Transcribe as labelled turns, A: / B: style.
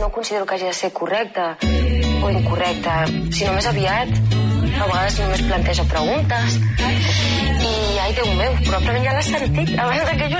A: no considero que hagi de ser correcta o incorrecta, sinó més aviat, a vegades només planteja preguntes i, ai, Déu meu, probablement ja l'has sentit abans que jo